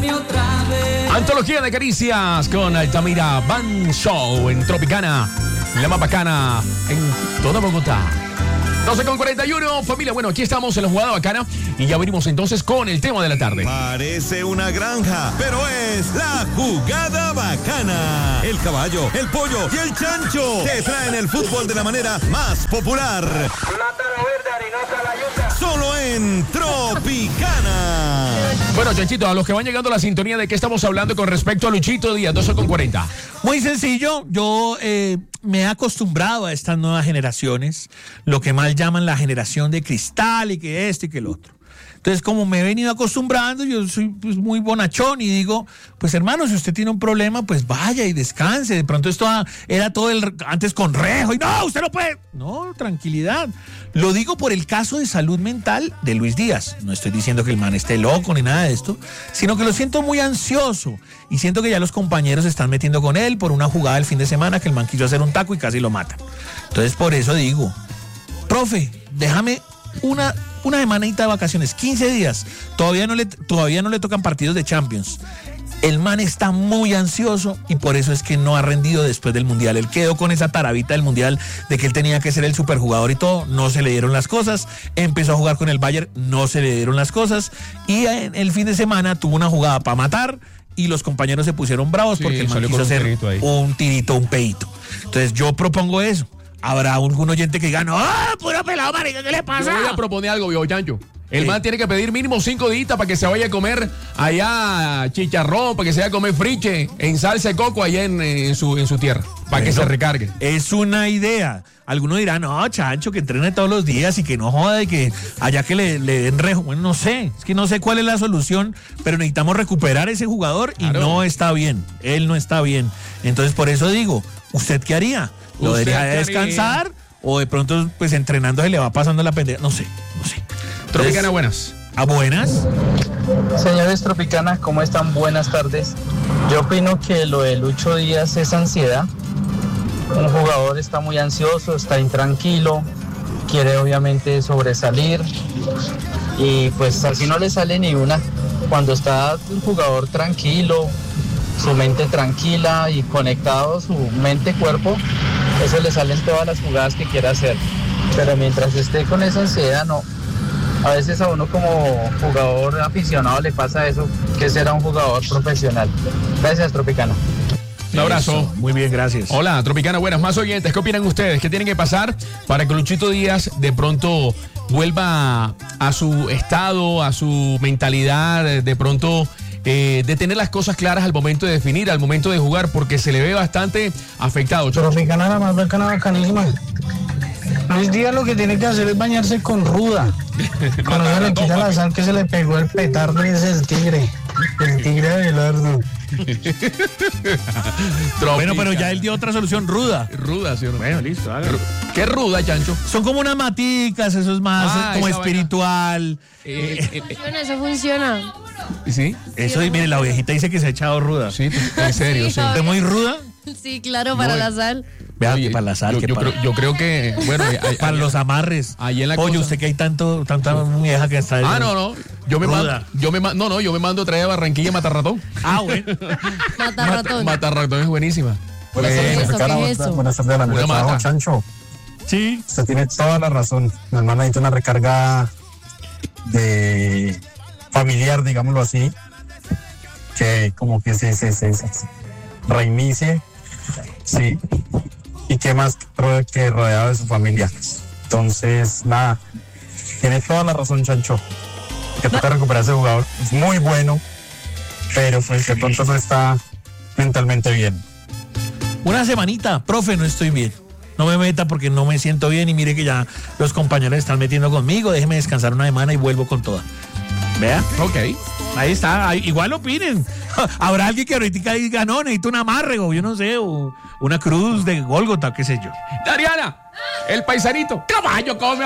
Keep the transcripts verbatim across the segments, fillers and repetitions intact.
Antología de caricias con Altamira Band Show en Tropicana, la más bacana en toda Bogotá. doce con cuarenta y uno, familia, bueno, aquí estamos en la jugada bacana y ya venimos entonces con el tema de la tarde. Parece una granja, pero es la jugada bacana. El caballo, el pollo y el chancho te traen el fútbol de la manera más popular. Solo en Tropicana. Bueno, chanchito, a los que van llegando a la sintonía, ¿de qué estamos hablando con respecto a Luchito Díaz? doce con cuarenta. Muy sencillo, yo eh, me he acostumbrado a estas nuevas generaciones, lo que mal llaman la generación de cristal y que este y que el otro. Entonces, como me he venido acostumbrando, yo soy pues, muy bonachón y digo, pues hermano, si usted tiene un problema, pues vaya y descanse. De pronto esto era todo el antes con rejo y no, usted no puede. No, tranquilidad. Lo digo por el caso de salud mental de Luis Díaz. No estoy diciendo que el man esté loco ni nada de esto, sino que lo siento muy ansioso y siento que ya los compañeros se están metiendo con él por una jugada el fin de semana que el man quiso hacer un taco y casi lo matan. Entonces, por eso digo, profe, déjame una... una semanita de vacaciones, quince días, todavía no le todavía no le tocan partidos de Champions. El man está muy ansioso y por eso es que no ha rendido después del Mundial. Él quedó con esa tarabita del Mundial de que él tenía que ser el superjugador y todo, no se le dieron las cosas. Empezó a jugar con el Bayern, no se le dieron las cosas y en el fin de semana tuvo una jugada para matar y los compañeros se pusieron bravos, sí, porque el man quiso hacer un tirito, un tirito, un peito. Entonces yo propongo eso. Habrá algún oyente que diga, no, puro pelado, marica, ¿qué le pasa? Yo voy a proponer algo, viejo chancho. El Sí. man tiene que pedir mínimo cinco días para que se vaya a comer allá chicharrón, para que se vaya a comer friche en salsa de coco allá en, en, su, en su tierra, para que se recargue. Es una idea. Algunos dirán, no, chancho, que entrene todos los días y que no joda y que allá que le, le den rejo. Bueno, no sé, es que no sé cuál es la solución, pero necesitamos recuperar ese jugador y Claro. no está bien. Él no está bien. Entonces, por eso digo, ¿usted qué haría? ¿Lo ¿Usted deja qué haría? descansar? O de pronto, pues entrenando se le va pasando la pendeja. No sé, no sé. Tropicana, buenas. ¿A buenas? Señores Tropicana, ¿cómo están? Buenas tardes. Yo opino que lo de Lucho Díaz es ansiedad. Un jugador está muy ansioso, está intranquilo, quiere obviamente sobresalir y pues así no le sale ni una. Cuando está un jugador tranquilo, su mente tranquila y conectado, su mente-cuerpo, eso le salen todas las jugadas que quiera hacer. Pero mientras esté con esa ansiedad, no. A veces a uno como jugador aficionado le pasa eso, que será un jugador profesional. Gracias, Tropicana. Un abrazo. Eso, muy bien, gracias. Hola, Tropicana, buenas. Más oyentes, ¿qué opinan ustedes? ¿Qué tiene que pasar para que Luchito Díaz de pronto vuelva a su estado, a su mentalidad, de pronto eh, de tener las cosas claras al momento de definir, al momento de jugar, porque se le ve bastante afectado? Tropicana, la más bacana, bacanísima. Luis Díaz lo que tiene que hacer es bañarse con ruda. Con eso le quita la sal que se le pegó el petardo y ese es el tigre. El tigre de Belardo. Bueno, pero ya él dio otra solución ruda. Ruda, ¿sí o no? Bueno, listo, hágalo. ¿Qué ruda, chancho? Son como unas maticas, eso es más Ah, como esa espiritual. Eh, eh, eh, Funciona, eso funciona. ¿Sí? Eso, y mire, la ovejita dice que se ha echado ruda. Sí, en serio, Sí, sí. ¿Usted muy ruda? Sí, claro, para No, la sal. Vea, Oye, que para la sal, yo, que yo para, creo, yo creo que, bueno, hay- hay- para los amarres. ahí en la Oye, cosa- usted que hay tanto, tanta vieja que está. Ah, no, no. Yo me Ruda. mando, yo me ma- no, no, yo me mando a traer a Barranquilla Matarratón. Ah, bueno. Mata ratón. Matarratón es buenísima. ¿Qué es eso? ¿Qué es eso? Buenas tardes a la Una mesa. mata. Trabajo, Chancho. Sí. Usted tiene toda la razón. Mi hermana necesita una recarga de familiar, digámoslo así, que como que se, se, se, se reinicie, sí, y que más ro- que rodeado de su familia. Entonces, nada, tiene toda la razón, Chancho, que toca recuperar ese jugador. Es muy bueno, pero pues de pronto no está mentalmente bien. Una semanita, profe, no estoy bien. No me meta porque no me siento bien y mire que ya los compañeros están metiendo conmigo. Déjeme descansar una semana y vuelvo con toda. Vea. Ok. Ahí está, ahí, igual opinen. Habrá alguien que ahorita diga, no, necesito un amarre, o yo no sé, o una cruz de Gólgota, qué sé yo. Dariana, el paisanito. Caballo, come.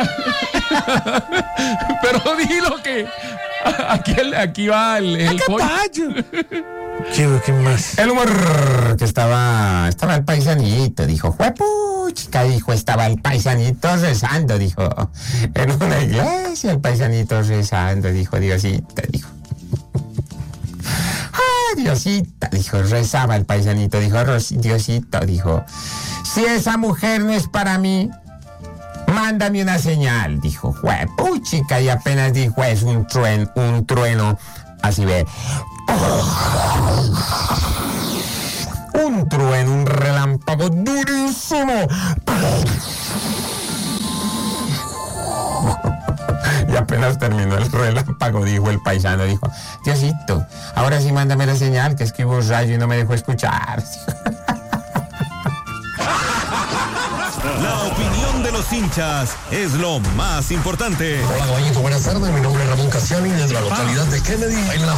Pero dilo que aquí, el- aquí va el, el pollo. ¿Qué, qué más? El humor que estaba, estaba el paisanito, dijo, juepuchica, dijo, estaba el paisanito rezando, dijo, en una iglesia el paisanito rezando, dijo, Diosito, dijo. Diosito, dijo, rezaba el paisanito, dijo, Diosito, dijo, si esa mujer no es para mí, mándame una señal, dijo, puchica, y apenas dijo, es un trueno, un trueno, así ve, un trueno, un relámpago durísimo. Y apenas terminó el relámpago, dijo el paisano, dijo, Diosito, ahora sí mándame la señal, que es que hubo un rayo y no me dejó escuchar. La opinión de los hinchas es lo más importante. Hola, caballito, buenas tardes. Mi nombre es Ramón Casiani, desde la localidad de Kennedy, en la